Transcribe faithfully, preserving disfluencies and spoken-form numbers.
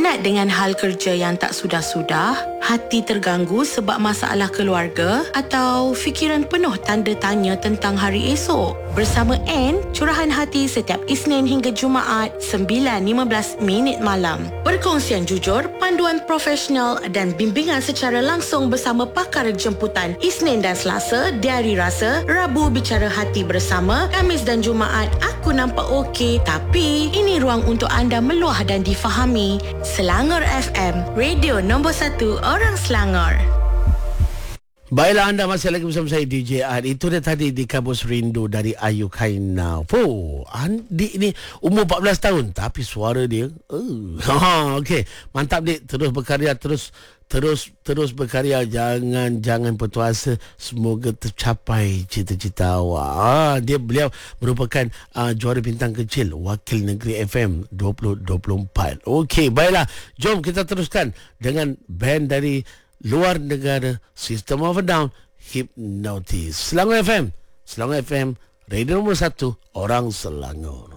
Penat dengan hal kerja yang tak sudah-sudah? Hati terganggu sebab masalah keluarga? Atau fikiran penuh tanda tanya tentang hari esok? Bersama Anne, curahan hati setiap Isnin hingga Jumaat sembilan lima belas minit malam. Perkongsian jujur, panduan profesional dan bimbingan secara langsung bersama pakar jemputan Isnin dan Selasa, Diari Rasa, Rabu Bicara Hati bersama, Khamis dan Jumaat Aku Nampak Okey Tapi Ini ruang untuk anda meluah dan difahami. Selangor F M, radio nombor satu orang Selangor. Baiklah, anda masih lagi bersama saya D J Ad. Itu dia tadi di Kabus Rindu dari Ayu Kainau. Oh, adik ni umur empat belas tahun tapi suara dia uh. ha, okey, mantap dik, terus berkarya, terus terus terus berkarya, jangan jangan putus asa, semoga tercapai cita-cita awak. Ah, dia beliau merupakan uh, juara bintang kecil Wakil Negeri F M dua ribu dua puluh empat. Okey, baiklah, jom kita teruskan dengan band dari luar negara, System of a Down, Hypnotis. Selangor F M, Selangor F M, radio nombor satu orang Selangor.